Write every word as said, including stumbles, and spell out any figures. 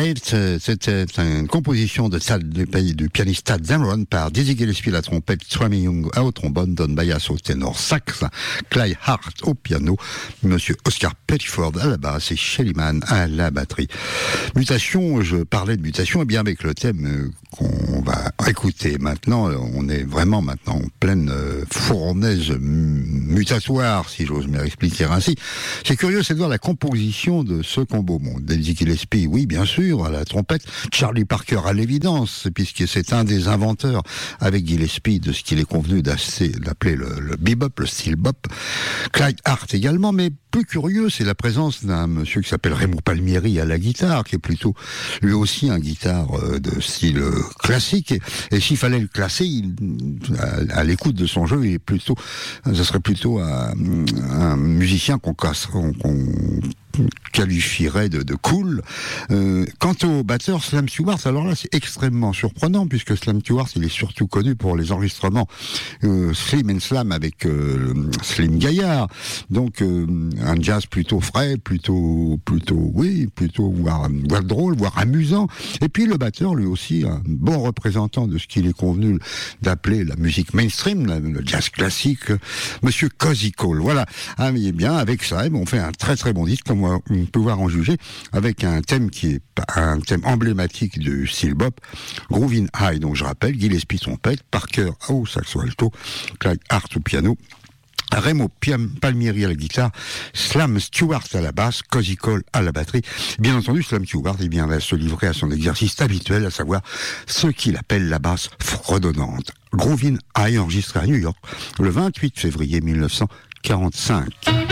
Street, c'était une composition de Tad, du, pays, du pianiste Tad Dameron par Dizzy Gillespie à la trompette, Swami Young au trombone, Don Byas au ténor sax, Clyde Hart au piano, Monsieur Oscar Pettiford à la basse et Shelly Manne à la batterie. Mutation, je parlais de mutation, et bien avec le thème qu'on va écouter maintenant, on est vraiment maintenant en pleine fournaise mutatoire, si j'ose m'expliquer ainsi. C'est curieux, c'est de voir la composition de ce combo. Bon, Dizzy Gillespie, oui, bien sûr, à la trompette. Charlie Parker, à l'évidence, puisque c'est un des inventeurs, avec Gillespie, de ce qu'il est convenu d'appeler le, le bebop, le style bop. Clyde Hart également, mais plus curieux, c'est la présence d'un monsieur qui s'appelle Remo Palmieri à la guitare, qui est plutôt, lui aussi, un guitare de style classique. Et, et s'il fallait le classer, il, à, à l'écoute de son jeu, il est plutôt, ce serait plutôt un, un musicien qu'on casse, qu'on, qu'on qualifierait de, de cool. Euh, quant au batteur Slam Stewart, alors là c'est extrêmement surprenant puisque Slam Stewart il est surtout connu pour les enregistrements euh, Slim and Slam avec euh, Slim Gaillard, donc euh, un jazz plutôt frais, plutôt plutôt oui, plutôt voire, voire drôle, voire amusant. Et puis le batteur lui aussi un bon représentant de ce qu'il est convenu d'appeler la musique mainstream, la, le jazz classique, Monsieur Cozy Cole. Voilà, ah, mais bien avec ça, on fait un très très bon disque comme on va pouvoir en juger, avec un thème qui est un thème emblématique du style bop, Groovin' High, donc je rappelle, Gillespie trompette, Parker au saxo alto, Clyde Hart au piano, Remo Palmieri à la guitare, Slam Stewart à la basse, Cozy Cole à la batterie. Bien entendu, Slam Stewart eh bien, va se livrer à son exercice habituel, à savoir ce qu'il appelle la basse fredonnante. Groovin' High, enregistré à New York le vingt-huit février mille neuf cent quarante-cinq.